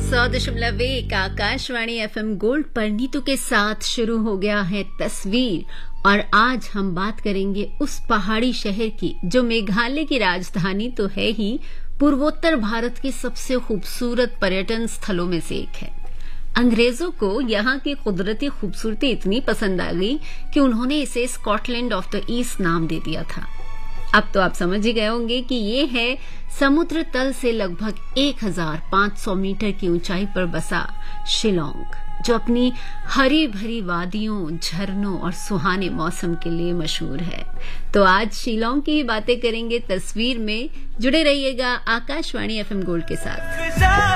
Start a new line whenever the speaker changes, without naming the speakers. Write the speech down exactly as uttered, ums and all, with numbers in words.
सौ दशमलव एक आकाशवाणी एफएम गोल्ड पर नीतू के साथ शुरू हो गया है तस्वीर। और आज हम बात करेंगे उस पहाड़ी शहर की जो मेघालय की राजधानी तो है ही, पूर्वोत्तर भारत के सबसे खूबसूरत पर्यटन स्थलों में से एक है। अंग्रेजों को यहाँ की कुदरती खूबसूरती इतनी पसंद आ गई कि उन्होंने इसे स्कॉटलैंड ऑफ द ईस्ट नाम दे दिया था। अब तो आप समझ ही गए होंगे कि ये है समुद्र तल से लगभग एक हज़ार पाँच सौ मीटर की ऊंचाई पर बसा शिलोंग, जो अपनी हरी भरी वादियों, झरनों और सुहाने मौसम के लिए मशहूर है। तो आज शिलोंग की ही बातें करेंगे तस्वीर में। जुड़े रहिएगा आकाशवाणी एफएम गोल्ड के साथ।